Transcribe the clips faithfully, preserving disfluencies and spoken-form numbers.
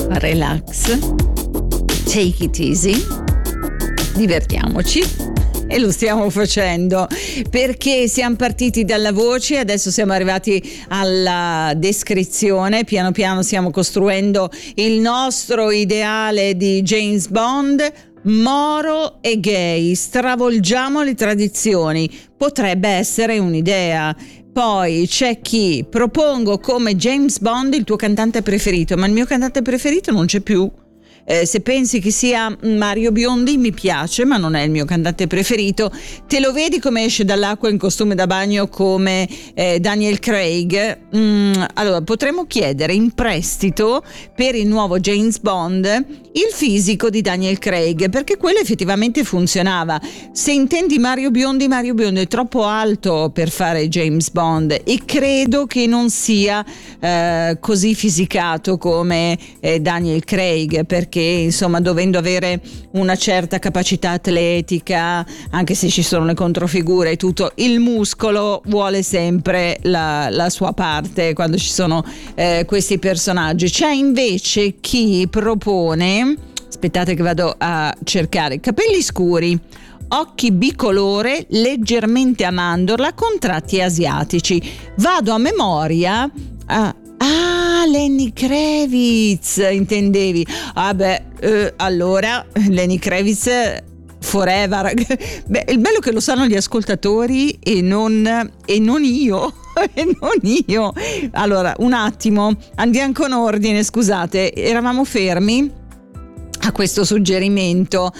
relax, take it easy, divertiamoci. E lo stiamo facendo perché siamo partiti dalla voce, adesso siamo arrivati alla descrizione, piano piano stiamo costruendo il nostro ideale di James Bond. Moro e gay, stravolgiamo le tradizioni, potrebbe essere un'idea. Poi c'è chi propongo come James Bond il tuo cantante preferito, ma il mio cantante preferito non c'è più. Eh, se pensi che sia Mario Biondi mi piace, ma non è il mio cantante preferito. Te lo vedi come esce dall'acqua in costume da bagno come eh, Daniel Craig? Mm, allora potremmo chiedere in prestito per il nuovo James Bond il fisico di Daniel Craig, perché quello effettivamente funzionava. Se intendi Mario Biondi, Mario Biondi è troppo alto per fare James Bond e credo che non sia eh, così fisicato come eh, Daniel Craig, perché insomma dovendo avere una certa capacità atletica, anche se ci sono le controfigure e tutto, il muscolo vuole sempre la, la sua parte quando ci sono eh, questi personaggi. C'è invece chi propone, aspettate che vado a cercare, capelli scuri, occhi bicolore, leggermente a mandorla con tratti asiatici. Vado a memoria a Ah, Lenny Kravitz, intendevi? Ah beh, eh, allora Lenny Kravitz forever. Beh, il bello è che lo sanno gli ascoltatori e non, e non io. E non io. Allora, un attimo, andiamo con ordine, scusate, eravamo fermi a questo suggerimento.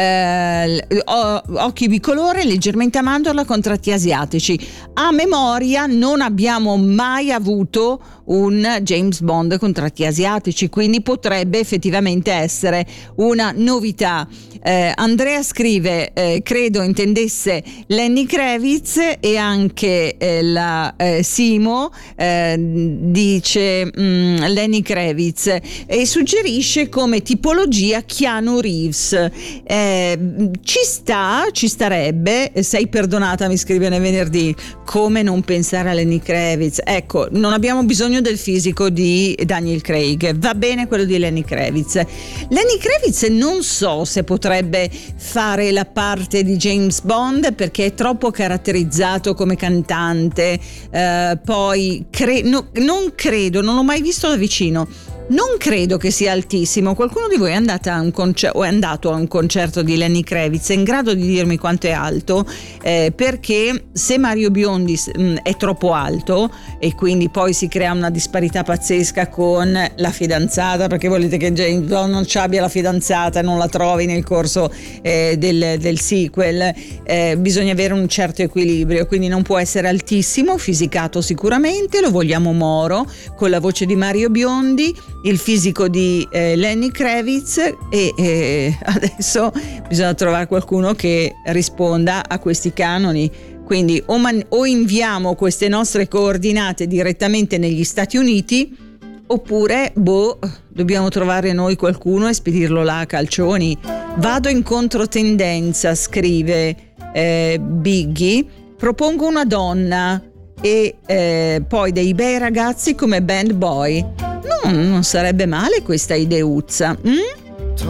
eh, occhi bicolore, leggermente a mandorla con tratti asiatici. A memoria non abbiamo mai avuto un James Bond con tratti asiatici, quindi potrebbe effettivamente essere una novità. eh, Andrea scrive eh, credo intendesse Lenny Kravitz, e anche eh, la eh, Simo eh, dice mh, Lenny Kravitz e suggerisce come tipologia Keanu Reeves. Eh, ci sta, ci starebbe. Sei perdonata, mi scrive nel venerdì, come non pensare a Lenny Kravitz. Ecco, non abbiamo bisogno del fisico di Daniel Craig, va bene quello di Lenny Kravitz. Lenny Kravitz non so se potrebbe fare la parte di James Bond perché è troppo caratterizzato come cantante. Eh, poi cre- no, non credo, non l'ho mai visto da vicino. Non credo che sia altissimo. Qualcuno di voi è andata a un concerto o è andato a un concerto di Lenny Kravitz? È in grado di dirmi quanto è alto? Eh, perché se Mario Biondi mh, è troppo alto e quindi poi si crea una disparità pazzesca con la fidanzata, perché volete che James Bond non ci abbia la fidanzata e non la trovi nel corso eh, del, del sequel, eh, bisogna avere un certo equilibrio, quindi non può essere altissimo, fisicato sicuramente, lo vogliamo moro con la voce di Mario Biondi, il fisico di eh, Lenny Kravitz, e eh, adesso bisogna trovare qualcuno che risponda a questi canoni. Quindi o, man- o inviamo queste nostre coordinate direttamente negli Stati Uniti, oppure boh, dobbiamo trovare noi qualcuno e spedirlo là a calcioni. Vado in controtendenza, scrive eh, Biggie, propongo una donna e eh, poi dei bei ragazzi come band boy. No, non sarebbe male questa ideuzza. Mm?